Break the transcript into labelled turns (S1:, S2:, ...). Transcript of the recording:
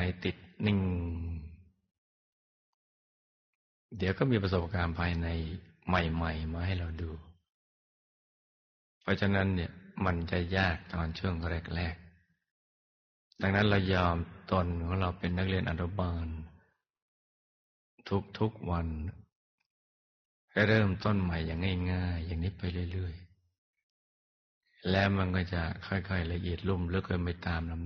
S1: ติดนิ่งเดี๋ยวก็มีประสบการณ์ภายในใหม่ๆมาให้เราดู เพราะฉะนั้นเนี่ยมันจะยากตอนช่วงแรกๆดังนั้นเรายอมตนของเราเป็นนักเรียนอนุบาลทุกๆวันให้เริ่มต้นใหม่อย่างง่ายๆอย่างนี้ไปเรื่อยๆแล้วมันก็จะค่อยๆละเอียดลุ่มลึกขึ้นไปตามลำ